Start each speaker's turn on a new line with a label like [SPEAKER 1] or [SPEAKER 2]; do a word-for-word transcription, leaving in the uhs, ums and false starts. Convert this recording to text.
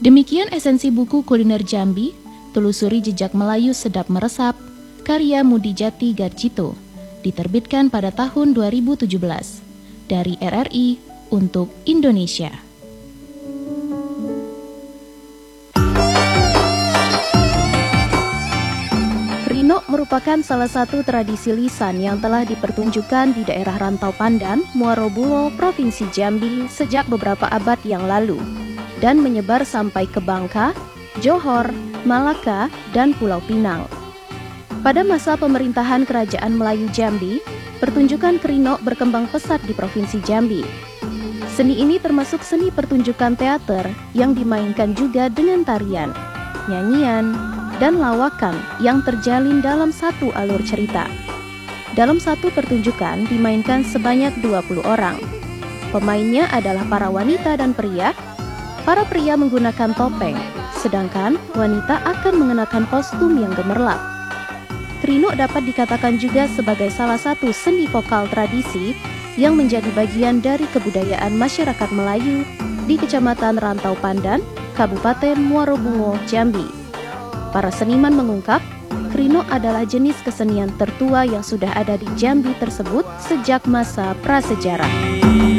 [SPEAKER 1] Demikian esensi buku Kuliner Jambi, Telusuri Jejak Melayu Sedap Meresap, karya Mudijati Garjito, diterbitkan pada tahun dua ribu tujuh belas, dari R R I untuk Indonesia. Krino merupakan salah satu tradisi lisan yang telah dipertunjukkan di daerah Rantau Pandan, Muarobungo, Provinsi Jambi sejak beberapa abad yang lalu, dan menyebar sampai ke Bangka, Johor, Malaka, dan Pulau Pinang. Pada masa pemerintahan Kerajaan Melayu Jambi, pertunjukan Krino berkembang pesat di Provinsi Jambi. Seni ini termasuk seni pertunjukan teater yang dimainkan juga dengan tarian, nyanyian, dan lawakan yang terjalin dalam satu alur cerita. Dalam satu pertunjukan dimainkan sebanyak dua puluh orang. Pemainnya adalah para wanita dan pria. Para pria menggunakan topeng, sedangkan wanita akan mengenakan kostum yang gemerlap. Krino dapat dikatakan juga sebagai salah satu seni vokal tradisi yang menjadi bagian dari kebudayaan masyarakat Melayu di Kecamatan Rantau Pandan, Kabupaten Muarobungo, Jambi. Para seniman mengungkap, Krino adalah jenis kesenian tertua yang sudah ada di Jambi tersebut sejak masa prasejarah.